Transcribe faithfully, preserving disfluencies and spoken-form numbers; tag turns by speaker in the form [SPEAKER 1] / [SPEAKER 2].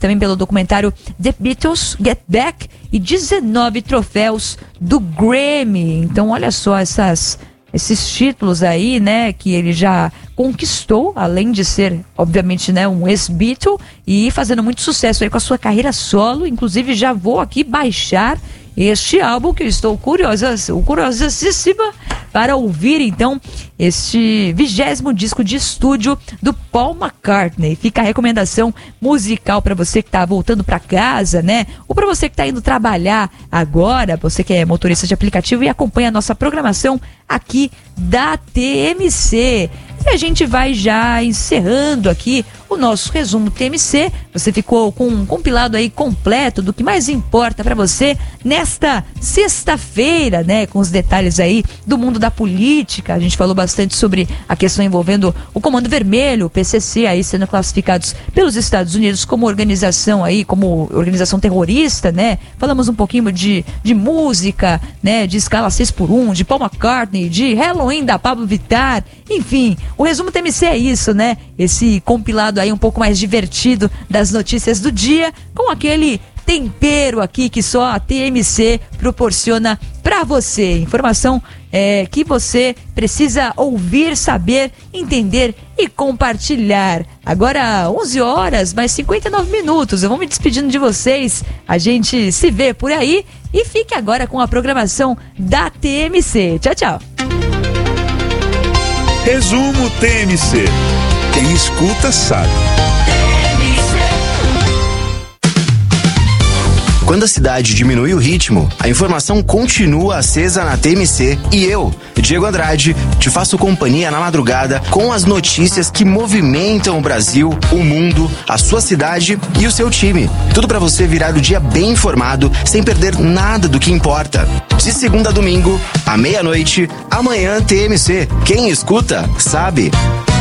[SPEAKER 1] também pelo documentário The Beatles Get Back e dezenove troféus do Grammy. Então olha só essas, esses títulos aí, né, que ele já conquistou, além de ser, obviamente, né, um ex-Beatle e fazendo muito sucesso aí com a sua carreira solo. Inclusive já vou aqui baixar este álbum que eu estou curiosa, curiosíssima para ouvir, então, este vigésimo disco de estúdio do Paul McCartney. Fica a recomendação musical para você que está voltando para casa, né? Ou para você que está indo trabalhar agora, você que é motorista de aplicativo e acompanha a nossa programação aqui da T M C. E a gente vai já encerrando aqui o nosso resumo T M C. Você ficou com um compilado aí completo do que mais importa para você nesta sexta-feira, né? Com os detalhes aí do mundo da política. A gente falou bastante sobre a questão envolvendo o Comando Vermelho, o P C C aí sendo classificados pelos Estados Unidos como organização aí, como organização terrorista, né? Falamos um pouquinho de, de música, né? De escala seis por um, de Paul McCartney, de Halloween da Pablo Vittar, enfim. O resumo T M C é isso, né? Esse compilado aí um pouco mais divertido das notícias do dia, com aquele tempero aqui que só a T M C proporciona para você. Informação é, que você precisa ouvir, saber, entender e compartilhar. Agora onze horas, mais cinquenta e nove minutos. Eu vou me despedindo de vocês. A gente se vê por aí e fique agora com a programação da T M C. Tchau, tchau.
[SPEAKER 2] Resumo T M C. Quem escuta sabe.
[SPEAKER 3] Quando a cidade diminui o ritmo, a informação continua acesa na T M C e eu, Diego Andrade, te faço companhia na madrugada com as notícias que movimentam o Brasil, o mundo, a sua cidade e o seu time. Tudo para você virar o dia bem informado, sem perder nada do que importa. De segunda a domingo, à meia-noite, amanhã T M C. Quem escuta, sabe.